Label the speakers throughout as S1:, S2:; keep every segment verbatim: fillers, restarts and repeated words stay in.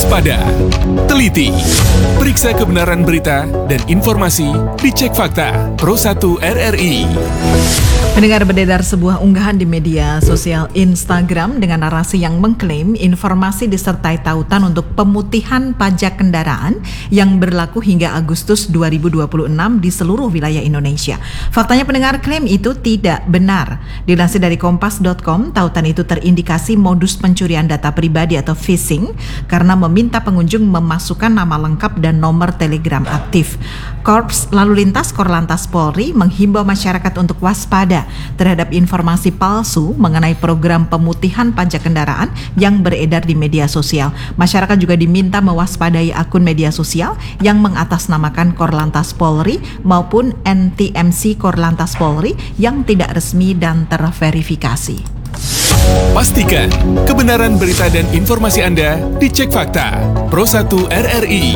S1: Waspada, teliti, periksa kebenaran berita dan informasi, dicek fakta. Pro satu R R I.
S2: Mendengar beredar sebuah unggahan di media sosial Instagram dengan narasi yang mengklaim informasi disertai tautan untuk pemutihan pajak kendaraan yang berlaku hingga Agustus dua ribu dua puluh enam di seluruh wilayah Indonesia. Faktanya pendengar, klaim itu tidak benar. Dilansir dari kompas dot com, tautan itu terindikasi modus pencurian data pribadi atau phishing karena meminta pengunjung memasukkan nama lengkap dan nomor telegram aktif. Korps Lalu Lintas Korlantas Polri menghimbau masyarakat untuk waspada terhadap informasi palsu mengenai program pemutihan pajak kendaraan yang beredar di media sosial. Masyarakat juga diminta mewaspadai akun media sosial yang mengatasnamakan Korlantas Polri maupun N T M C Korlantas Polri yang tidak resmi dan terverifikasi.
S1: Pastikan kebenaran berita dan informasi Anda dicek fakta. Pro satu R R I.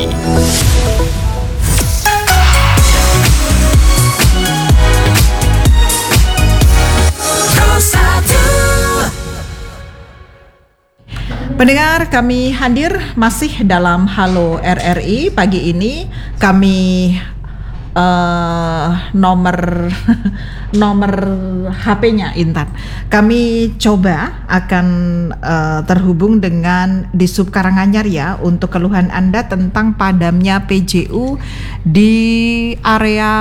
S2: Pendengar, kami hadir masih dalam Halo R R I. Pagi ini kami uh, nomor nomor H P-nya Intan. Kami coba akan uh, terhubung dengan Disub Karanganyar ya untuk keluhan Anda tentang padamnya P J U di area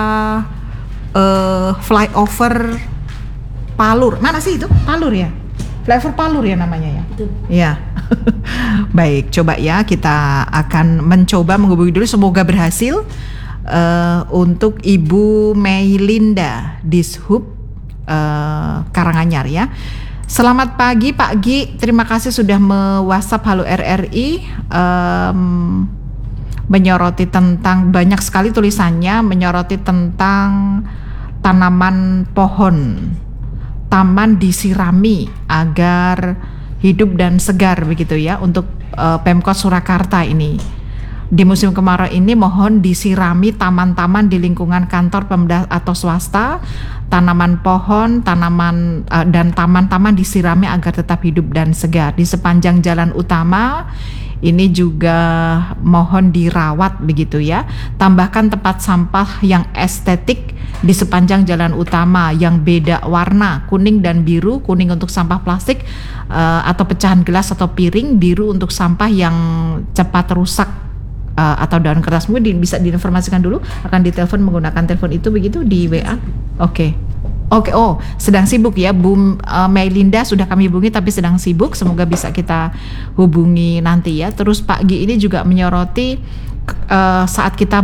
S2: uh, flyover Palur. Mana sih itu? Palur ya? Flyover Palur ya namanya ya? Iya. Baik, coba ya kita akan mencoba menghubungi dulu, semoga berhasil uh, untuk Ibu Meilinda Dishub uh, Karanganyar ya. Selamat pagi Pak Gi, terima kasih sudah me-WhatsApp Halo R R I, um, menyoroti tentang, banyak sekali tulisannya menyoroti tentang tanaman pohon, taman disirami agar hidup dan segar begitu ya untuk uh, Pemkot Surakarta ini. Di musim kemarau ini mohon disirami taman-taman di lingkungan kantor Pemda atau swasta, tanaman pohon, tanaman uh, dan taman-taman disirami agar tetap hidup dan segar. Di sepanjang jalan utama ini juga mohon dirawat begitu ya. Tambahkan tempat sampah yang estetik di sepanjang jalan utama yang beda warna, kuning dan biru, kuning untuk sampah plastik uh, atau pecahan gelas atau piring, biru untuk sampah yang cepat rusak uh, atau daun kertas. Mungkin di, bisa diinformasikan dulu, akan ditelepon menggunakan telepon itu begitu di W A. Oke. Okay. Oke, okay, oh sedang sibuk ya Bu uh, Meilinda, sudah kami hubungi tapi sedang sibuk, semoga bisa kita hubungi nanti ya. Terus Pak Gi ini juga menyoroti uh, saat kita